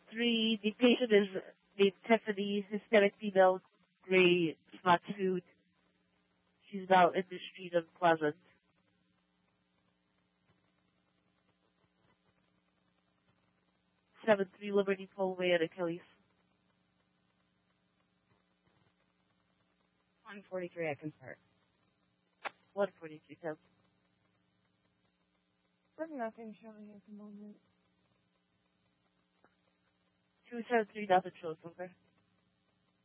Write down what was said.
3, the patient is named Tiffany, Hispanic female, gray smart suit. She's now in the street of Pleasant. 7-3 Liberty Polway at Achilles. 143, I can start. 143, Tim. There's nothing showing at the moment. 273, nothing shows over.